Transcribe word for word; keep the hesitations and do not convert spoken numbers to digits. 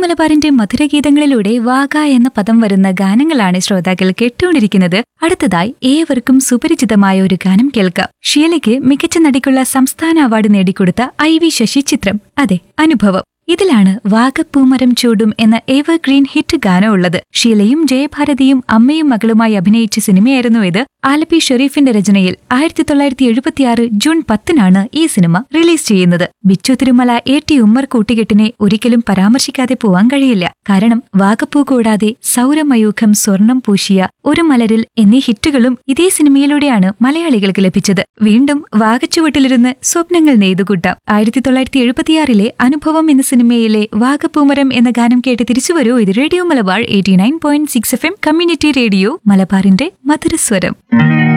മലബാറിന്റെ മധുരഗീതങ്ങളിലൂടെ വാഗ എന്ന പദം വരുന്ന ഗാനങ്ങളാണ് ശ്രോതാക്കൾ കേട്ടുകൊണ്ടിരിക്കുന്നത്. അടുത്തതായി ഏവർക്കും സുപരിചിതമായ ഒരു ഗാനം കേൾക്കാം. ഷീലയ്ക്ക് മികച്ച നടിക്കുള്ള സംസ്ഥാന അവാർഡ് നേടിക്കൊടുത്ത ഐ വി ശശി ചിത്രം, അതെ, അനുഭവം. ഇതിലാണ് വാഗപ്പൂമരം ചൂടും എന്ന എവർഗ്രീൻ ഹിറ്റ് ഗാനം ഉള്ളത്. ഷീലയും ജയഭാരതിയും അമ്മയും മകളുമായി അഭിനയിച്ച സിനിമയായിരുന്നു ഇത്. ആലപ്പി ഷെരീഫിന്റെ രചനയിൽ ആയിരത്തി തൊള്ളായിരത്തി എഴുപത്തിയാറ് ജൂൺ പത്തിനാണ് ഈ സിനിമ റിലീസ് ചെയ്യുന്നത്. ബിച്ചു തിരുമല എ ടി ഉമ്മർ കൂട്ടുകെട്ടിനെ ഒരിക്കലും പരാമർശിക്കാതെ പോവാൻ കഴിയില്ല. കാരണം വാഗപ്പൂ കൂടാതെ സൗരമയൂഖം, സ്വർണം പൂശിയ, ഒരു മലരിൽ എന്നീ ഹിറ്റുകളും ഇതേ സിനിമയിലൂടെയാണ് മലയാളികൾക്ക് ലഭിച്ചത്. വീണ്ടും വാഗച്ചുവട്ടിലിരുന്ന് സ്വപ്നങ്ങൾ നെയ്തുകൂട്ടാം. ആയിരത്തി തൊള്ളായിരത്തി എഴുപത്തിയാറിലെ അനുഭവം എന്ന സിനിമയിലെ വാഗപ്പൂമരം എന്ന ഗാനം കേട്ട് തിരിച്ചുവരൂ. ഇത് radio Malabar eighty nine point six F M community radio, മലബാറിന്റെ മധുരസ്വരം.